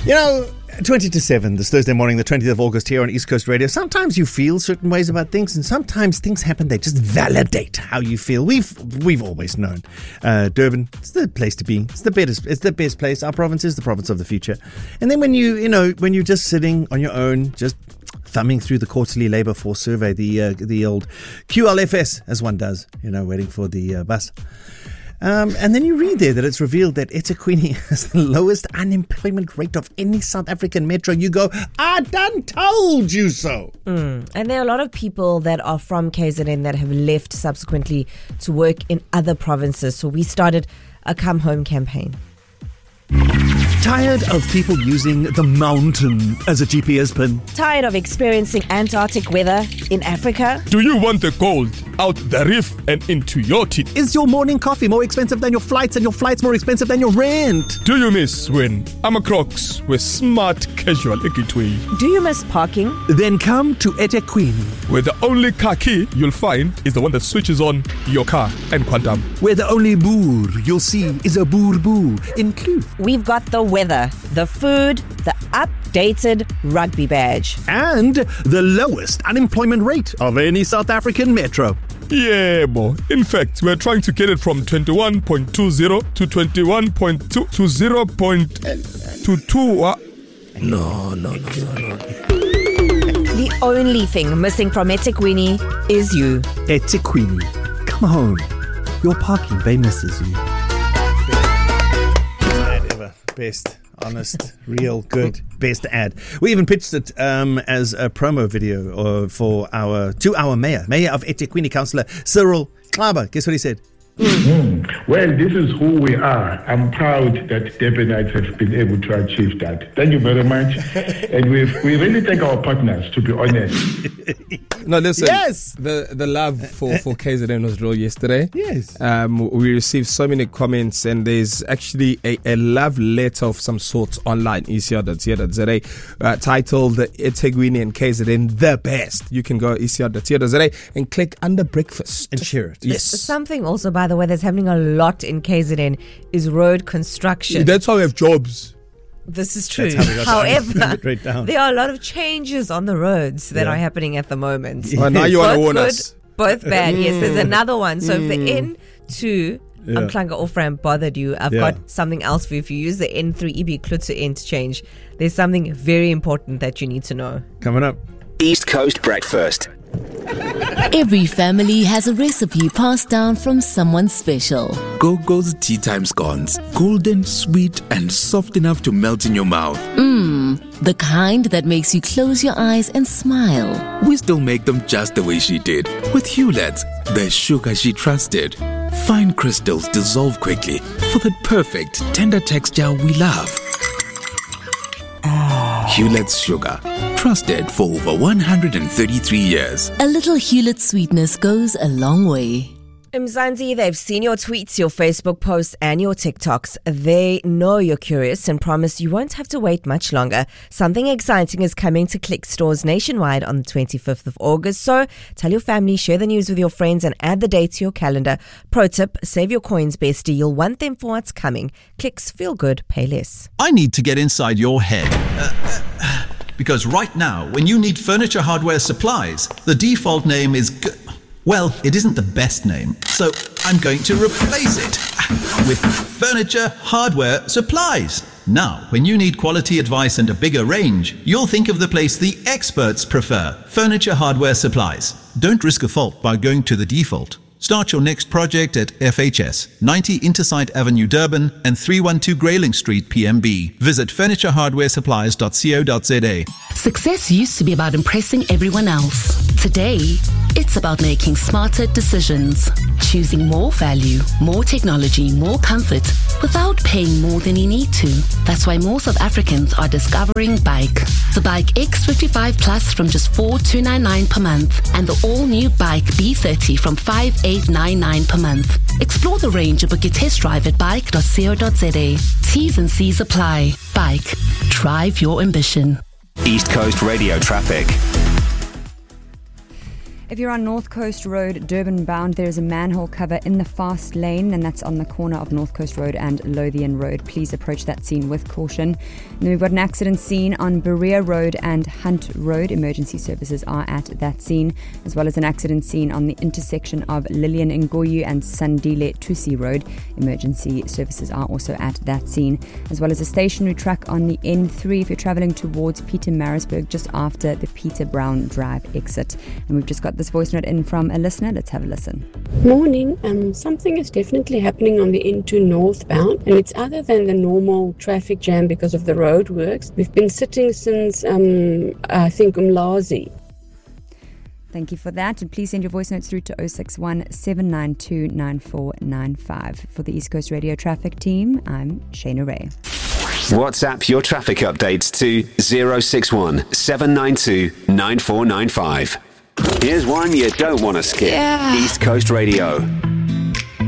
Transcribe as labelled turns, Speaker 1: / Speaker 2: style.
Speaker 1: 20 to 7 this Thursday morning, the 20th of August here on East Coast Radio. Sometimes you feel certain ways about things, and sometimes things happen. They just validate how you feel. We've always known Durban, it's the place to be. It's the best place. Our province is the province of the future. And then when you're just sitting on your own, just thumbing through the quarterly labour force survey, the old QLFS, as one does, waiting for the bus. And then you read there that it's revealed that eThekwini has the lowest unemployment rate of any South African metro. You go, I done told you so.
Speaker 2: And there are a lot of people that are from KZN that have left subsequently to work in other provinces. So we started a Come Home campaign.
Speaker 1: Tired of people using the mountain as a GPS pin?
Speaker 2: Tired of experiencing Antarctic weather in Africa?
Speaker 3: Do you want the cold out the reef and into your teeth?
Speaker 1: Is your morning coffee more expensive than your flights and your flights more expensive than your rent?
Speaker 3: Do you miss when Crocs with smart casual equity?
Speaker 2: Do you miss parking?
Speaker 1: Then come to eThekwini,
Speaker 3: where the only car key you'll find is the one that switches on your car and Quantum.
Speaker 1: Where the only boer you'll see is a boer in Kloof.
Speaker 2: We've got the weather, the food, the updated rugby badge.
Speaker 1: And the lowest unemployment rate of any South African metro.
Speaker 3: Yeah, boy. In fact, we're trying to get it from 21.20 to 21.2 to 0.22.
Speaker 1: No.
Speaker 2: The only thing missing from eThekwini is you.
Speaker 1: eThekwini, come home. Your parking bay misses you. Best, honest, real, good, best ad. We even pitched it as a promo video for our mayor of eThekwini, Councillor Cyril Xaba. Guess what he said?
Speaker 4: Well, this is who we are. I'm proud that Durbanites have been able to achieve that. Thank you very much. And we really thank our partners, to be honest.
Speaker 5: No, listen.
Speaker 1: Yes.
Speaker 5: The love for KZN was real yesterday.
Speaker 1: Yes.
Speaker 5: We received so many comments, and there's actually a love letter of some sort online, ECR.co.za, titled eThekwini and KZN the best. You can go ECR.co.za and click under breakfast
Speaker 1: and share it.
Speaker 5: Yes.
Speaker 2: Something also, by the way, that's happening a lot in KZN is road construction.
Speaker 5: That's how we have jobs.
Speaker 2: This is true.
Speaker 1: However,
Speaker 2: there are a lot of changes on the roads that are happening at the moment.
Speaker 5: Well, now you want to warn us.
Speaker 2: Both bad. Yes, there's another one. So if the N2 Umhlanga off-ramp bothered you, I've got something else for you. If you use the N3 EB Klutze interchange, there's something very important that you need to know.
Speaker 1: Coming up.
Speaker 6: East Coast Breakfast.
Speaker 7: Every family has a recipe passed down from someone special.
Speaker 8: Gogo's tea time scones. Golden, sweet, and soft enough to melt in your mouth.
Speaker 7: The kind that makes you close your eyes and smile.
Speaker 8: We still make them just the way she did. With Hulet's, the sugar she trusted. Fine crystals dissolve quickly for that perfect, tender texture we love. Hulet's sugar. Trusted for over 133 years.
Speaker 7: A little Hewlett sweetness goes a long way.
Speaker 2: Mzansi, they've seen your tweets, your Facebook posts, and your TikToks. They know you're curious and promise you won't have to wait much longer. Something exciting is coming to Click stores nationwide on the 25th of August. So tell your family, share the news with your friends, and add the date to your calendar. Pro tip, save your coins, bestie. You'll want them for what's coming. Clicks, feel good, pay less.
Speaker 9: I need to get inside your head. Because right now, when you need furniture hardware supplies, the default name is well, it isn't the best name, so I'm going to replace it with Furniture Hardware Supplies. Now, when you need quality advice and a bigger range, you'll think of the place the experts prefer, Furniture Hardware Supplies. Don't risk a fault by going to the default. Start your next project at FHS, 90 Intersight Avenue, Durban, and 312 Grayling Street, PMB. Visit furnitureHardwareSupplies.co.za.
Speaker 7: Success used to be about impressing everyone else. Today, it's about making smarter decisions. Choosing more value, more technology, more comfort, without paying more than you need to. That's why more South Africans are discovering Bike. The Bike X55 Plus from just $4,299 per month, and the all-new Bike B30 from $5,899 per month. Explore the range and book your test drive at bike.co.za. T's and C's apply. Bike. Drive your ambition.
Speaker 6: East Coast Radio traffic.
Speaker 10: If you're on North Coast Road, Durban bound, there is a manhole cover in the fast lane, and that's on the corner of North Coast Road and Lothian Road. Please approach that scene with caution. And then we've got an accident scene on Berea Road and Hunt Road. Emergency services are at that scene, as well as an accident scene on the intersection of Lillian Ngoyi and Sandile Tusi Road. Emergency services are also at that scene, as well as a stationary truck on the N3 if you're travelling towards Pietermaritzburg, just after the Peter Brown Drive exit. And we've just got this voice note in from a listener. Let's have a listen.
Speaker 11: Morning. Something is definitely happening on the N2 northbound, and it's other than the normal traffic jam because of the roadworks. We've been sitting since, I think, Umlazi.
Speaker 10: Thank you for that. And please send your voice notes through to 061 792 9495. For the East Coast Radio Traffic Team, I'm Shana Ray.
Speaker 6: WhatsApp your traffic updates to 061 792 9495. Here's one you don't want to skip. East Coast Radio.